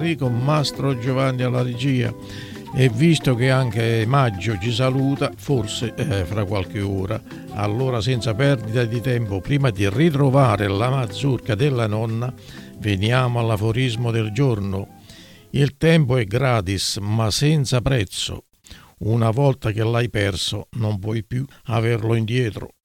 con Mastro Giovanni alla regia. E visto che anche Maggio ci saluta, forse fra qualche ora, allora senza perdita di tempo, prima di ritrovare la mazurka della nonna, veniamo all'aforismo del giorno. Il tempo è gratis, ma senza prezzo. Una volta che l'hai perso, non puoi più averlo indietro.